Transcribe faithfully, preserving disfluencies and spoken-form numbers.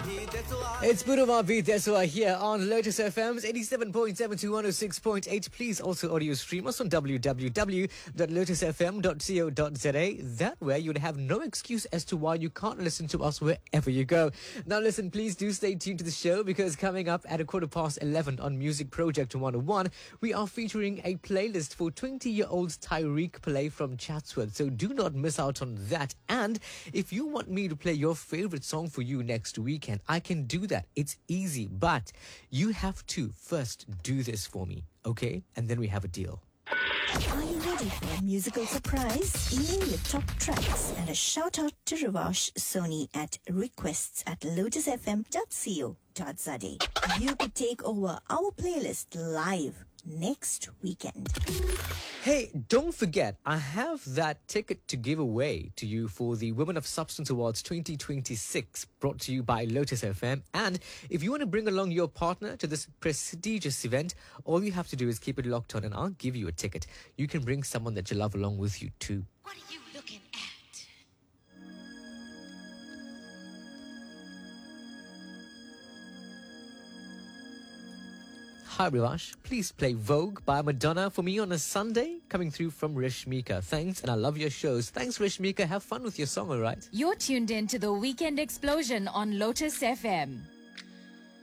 It's Purava Deswa here on Lotus F M's eighty-seven point seven to one oh six point eight. Please also audio stream us on w w w dot lotus f m dot co dot z a. That way you'd have no excuse as to why you can't listen to us wherever you go. Now listen, please do stay tuned to the show, because coming up at a quarter past eleven on Music Project one oh one, we are featuring a playlist for twenty-year-old Tyreek Pillay from Chatsworth. So do not miss out on that. And if you want me to play your favorite song for you next weekend, I can do that. It's easy, but you have to first do this for me, okay? And then we have a deal. Are you ready for a musical surprise? Email your top tracks and a shout out to Ravash Soni at requests at lotus f m dot co dot z a. You could take over our playlist live next weekend. Hey, don't forget, I have that ticket to give away to you for the Women of Substance Awards twenty twenty-six, brought to you by Lotus F M. And if you want to bring along your partner to this prestigious event, all you have to do is keep it locked on and I'll give you a ticket. You can bring someone that you love along with you too. What are you looking at? Hi Rivash, please play Vogue by Madonna for me on a Sunday, coming through from Rishmika. Thanks, and I love your shows. Thanks Rishmika, have fun with your song, alright? You're tuned in to the Weekend Explosion on Lotus F M.